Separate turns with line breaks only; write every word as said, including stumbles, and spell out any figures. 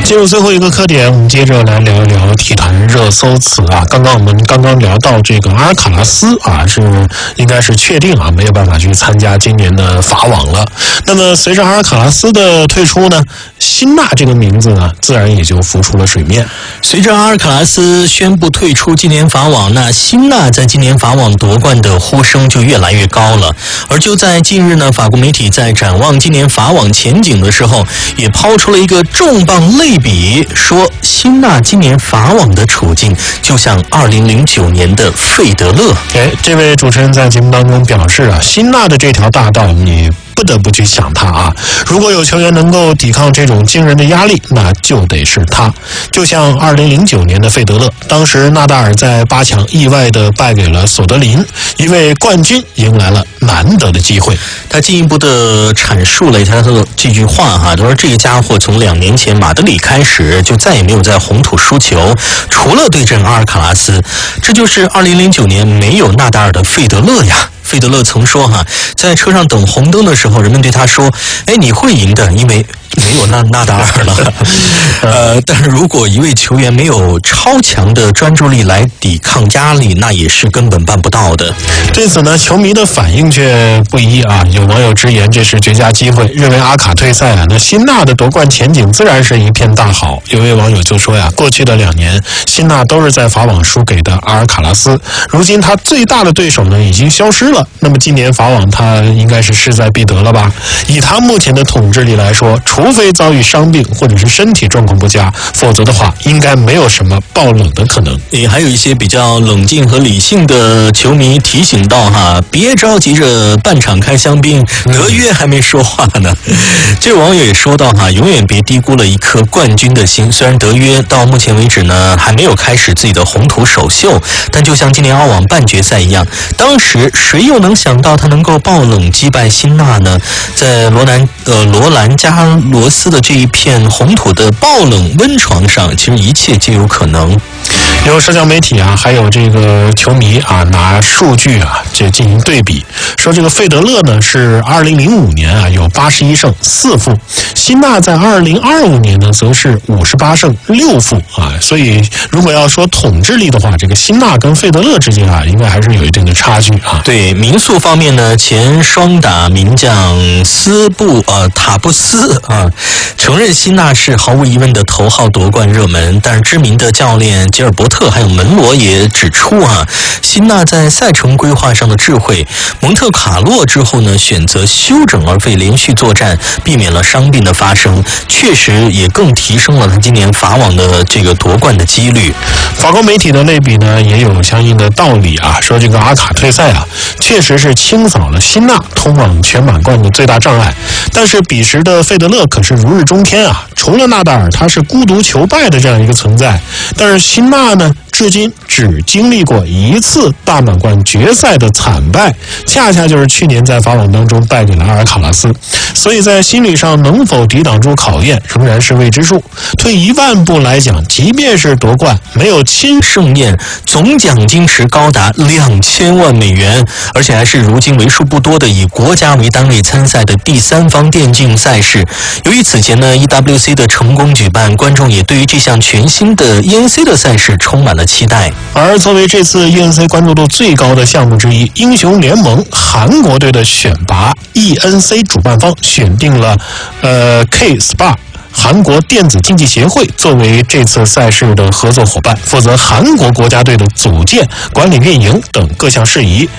进入最后一个课点，我们接着来聊一聊体坛热搜词啊。刚刚我们刚刚聊到这个阿尔卡拉斯啊，是应该是确定啊，没有办法去参加今年的法网了。那么随着阿尔卡拉斯的退出呢，辛纳这个名字呢，自然也就浮出了水面。
随着阿尔卡拉斯宣布退出今年法网，那辛纳在今年法网夺冠的呼声就越来越高了。而就在近日呢，法国媒体在展望今年法网前景的时候，也抛出了一个重磅类比，说辛纳今年法网的处境就像二零零九年的费德勒。
哎，这位主持人在节目当中表示啊，辛纳的这条大道你不得不去想他啊！如果有球员能够抵抗这种惊人的压力，那就得是他。就像二零零九年的费德勒，当时纳达尔在八强意外的败给了索德林，一位冠军迎来了难得的机会。
他进一步的阐述了他的这句话哈，他说这个家伙从两年前马德里开始就再也没有在红土输球，除了对阵阿尔卡拉斯，这就是二零零九年没有纳达尔的费德勒呀。费德勒曾说哈，在车上等红灯的时候，人们对他说：“哎，你会赢的，因为没有纳纳达尔了。”呃，但是如果一位球员没有超强的专注力来抵抗压力，那也是根本办不到的。
对此呢，球迷的反应却不一啊。有网友直言这是绝佳机会，认为阿卡退赛啊，那辛纳的夺冠前景自然是一片大好。有位网友就说呀，过去的两年，辛纳都是在法网输给的阿尔卡拉斯，如今他最大的对手呢已经消失了。那么今年法网他应该是势在必得了吧？以他目前的统治力来说，除非遭遇伤病或者是身体状况不佳，否则的话应该没有什么爆冷的可能。
也还有一些比较冷静和理性的球迷提醒到哈，别着急着半场开香槟，德约还没说话呢。这位网友也说到哈，永远别低估了一颗冠军的心。虽然德约到目前为止呢还没有开始自己的红土首秀，但就像今年澳网半决赛一样，当时谁又能想到他能够爆冷击败辛纳呢？在罗兰呃罗兰加罗斯的这一片红土的爆冷温床上，其实一切皆有可能。
有社交媒体啊，还有这个球迷啊，拿数据啊这进行对比，说这个费德勒呢是二零零五年啊有八十一胜四负，辛纳在二零二五年呢则是五十八胜六负啊，所以如果要说统治力的话，这个辛纳跟费德勒之间啊，应该还是有一定的差距啊。
对民宿方面呢，前双打名将斯布呃塔布斯啊承认辛纳是毫无疑问的头号夺冠热门，但是知名的教练吉尔伯特还有门罗也指出啊，辛纳在赛程规划上的智慧，蒙特卡洛之后呢选择休整而非连续作战，避免了伤病的发生，确实也更提升了他今年法网的这个夺冠的几率。
法国媒体的类比呢也有相应的道理啊，说这个阿卡退赛啊，确实是清扫了辛纳通往全满贯的最大障碍，但是彼时的费德勒可是如日中天啊，除了纳达尔他是孤独求败的这样一个存在，但是辛纳呢至今只经历过一次大满贯决赛的惨败，恰恰就是去年在法网当中败给了阿尔卡拉斯，所以在心理上能否抵挡住考验仍然是未知数。退一万步来讲，即便是夺冠没有亲
盛宴，总奖金池高达两千万美元，而且还是如今为数不多的以国家为单位参赛的第三方电竞赛事。由于此前呢 E W C 的成功举办，观众也对于这项全新的 E N C 的赛事充满了期待。
而作为这次 E N C 关注度最高的项目之一，英雄联盟韩国队的选拔 E N C 主办方选定了呃 K S P A韩国电子竞技协会作为这次赛事的合作伙伴，负责韩国国家队的组建、管理运营等各项事宜。